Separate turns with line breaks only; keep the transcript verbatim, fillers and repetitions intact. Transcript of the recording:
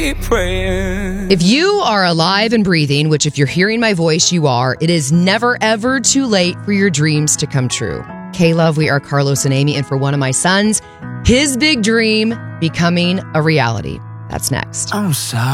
keep praying.
If you are alive and breathing, which if you're hearing my voice, you are, it is never, ever too late for your dreams to come true. K-Love, we are Carlos and Amy, and for one of my sons, his big dream becoming a reality. That's next.
I'm sorry.